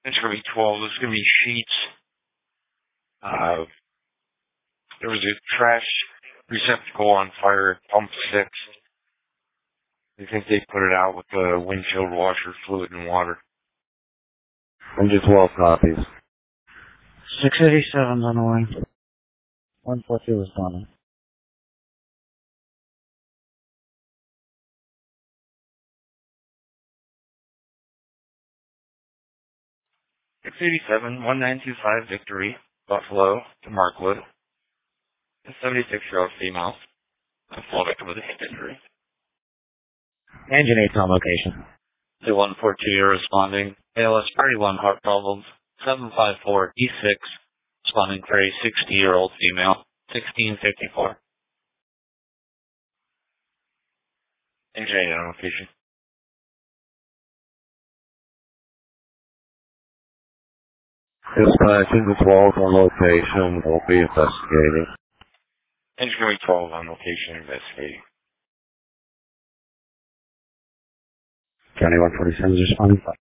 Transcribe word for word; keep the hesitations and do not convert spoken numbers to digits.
It's going to be twelve. There's going to be sheets. Uh, there was a trash receptacle on fire at pump six. They think they put it out with the windshield washer fluid and water. Engine twelve copies. six eighty-seven's on the way. one forty-two is gone. six eighty-seven, one nine two five Victory, Buffalo to Markwood. A seventy-six-year-old female. A full victim of the hip injury. Engine eight's on location. two one four two, you're responding. A L S thirty-one, heart problems. seven five four E six, responding for a sixty-year-old female. sixteen fifty-four. Engine eight on location. Dispatching the twelve on location. We'll be investigating. Engine twelve on location, investigating. County one forty-seven is responding.